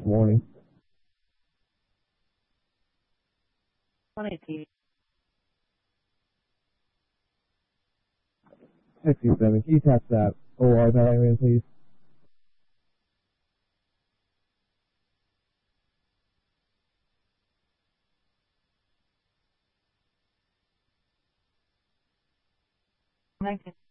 morning. 180. 67. Can you test that OR diagram, please? Connected.